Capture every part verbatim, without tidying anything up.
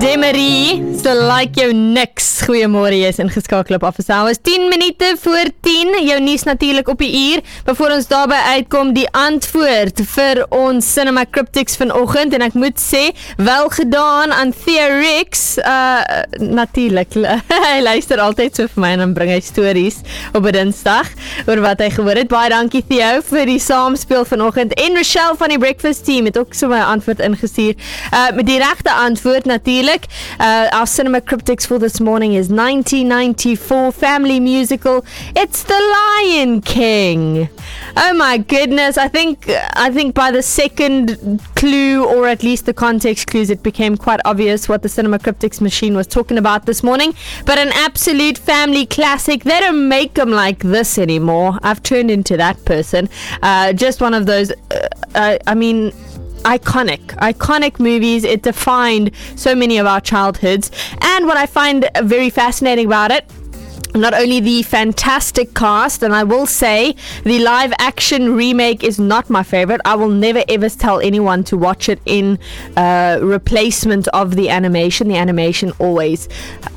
Demerie, so like jou niks. Goeiemôre, jy is ingeskakel op Office Hours. tien minute voor tien, jou nuus natuurlik op die uur. Voor ons daarby uitkom die antwoord vir ons Cinema Cryptics vanoggend. En ek moet sê, wel gedaan aan Theorix. Uh, natuurlik, hy luister altyd so vir my en dan bring hy stories op 'n Dinsdag oor wat hy gehoor het. Baie dankie Theo vir die saamspeel vanoggend. En Rochelle van die Breakfast Team het ook so my antwoord ingestuur. Uh, met die regte antwoord natuurlik. Uh, our Cinema Cryptics for this morning is nineteen ninety-four family musical. It's The Lion King. Oh my goodness, I think I think by the second clue, or at least the context clues, it became quite obvious what the Cinema Cryptics machine was talking about this morning. But an absolute family classic. They don't make them like this anymore. I've turned into that person. Uh, just one of those, uh, uh, I mean... Iconic, iconic movies. It defined so many of our childhoods. And what I find very fascinating about it, not only the fantastic cast, and I will say the live action remake is not my favorite. I will never ever tell anyone to watch it in uh, replacement of the animation. The animation always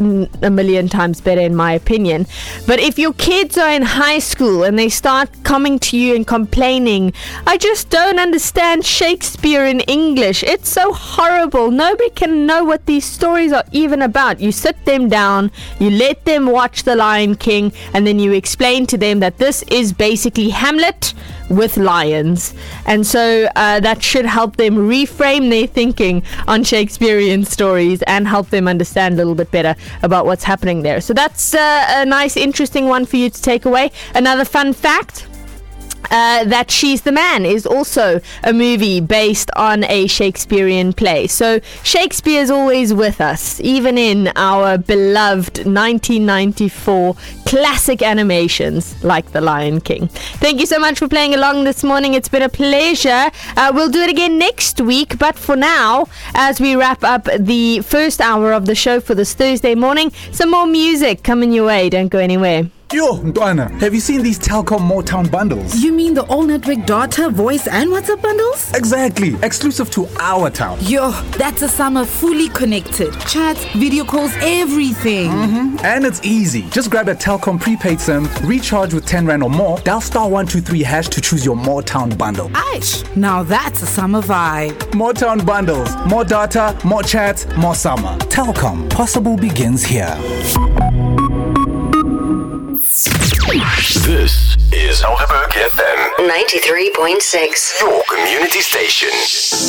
a million times better in my opinion. But if your kids are in high school and they start coming to you and complaining, I just don't understand Shakespeare in English. It's so horrible. Nobody can know what these stories are even about. You sit them down, you let them watch The Lion King, and then you explain to them that this is basically Hamlet with lions. And so uh, that should help them reframe their thinking on Shakespearean stories and help them understand a little bit better about what's happening there. So that's uh, a nice, interesting one for you to take away. Another fun fact, Uh, that She's the Man is also a movie based on a Shakespearean play. So Shakespeare's always with us, even in our beloved nineteen ninety-four classic animations like The Lion King. Thank you so much for playing along this morning. It's been a pleasure. Uh, we'll do it again next week, but for now, as we wrap up the first hour of the show for this Thursday morning, some more music coming your way. Don't go anywhere. Yo, Ntwana, have you seen these Telkom Motown bundles? You mean the all-network data, voice and WhatsApp bundles? Exactly, exclusive to our town. Yo, that's a summer fully connected. Chats, video calls, everything. Mm-hmm. And it's easy. Just grab a Telkom prepaid SIM, recharge with ten rand or more, dial star one two three hash to choose your Motown bundle. Aish, now that's a summer vibe. Motown bundles, more data, more chats, more summer. Telkom, possible begins here. This is Helderberg F M ninety-three point six, your community station.